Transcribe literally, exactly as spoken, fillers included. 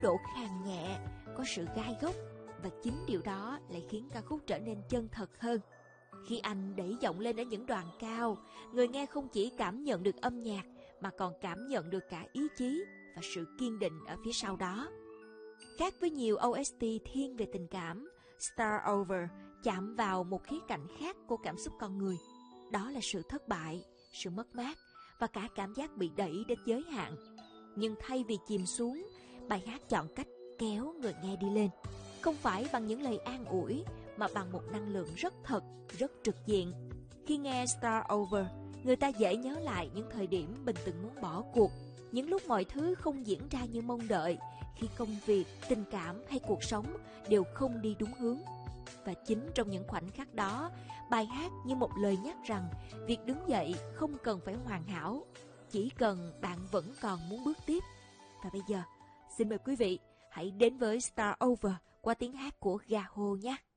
độ khàn nhẹ, có sự gai góc, và chính điều đó lại khiến ca khúc trở nên chân thật hơn. Khi anh đẩy giọng lên ở những đoạn cao, người nghe không chỉ cảm nhận được âm nhạc mà còn cảm nhận được cả ý chí và sự kiên định ở phía sau đó. Khác với nhiều ô ét tê thiên về tình cảm, Start Over chạm vào một khía cạnh khác của cảm xúc con người. Đó là sự thất bại, sự mất mát và cả cảm giác bị đẩy đến giới hạn. Nhưng thay vì chìm xuống, bài hát chọn cách kéo người nghe đi lên. Không phải bằng những lời an ủi, mà bằng một năng lượng rất thật, rất trực diện. Khi nghe Start Over, người ta dễ nhớ lại những thời điểm mình từng muốn bỏ cuộc, những lúc mọi thứ không diễn ra như mong đợi, khi công việc, tình cảm hay cuộc sống đều không đi đúng hướng. Và chính trong những khoảnh khắc đó, bài hát như một lời nhắc rằng việc đứng dậy không cần phải hoàn hảo, chỉ cần bạn vẫn còn muốn bước tiếp. Và bây giờ, xin mời quý vị hãy đến với Start Over qua tiếng hát của Gaho nhé.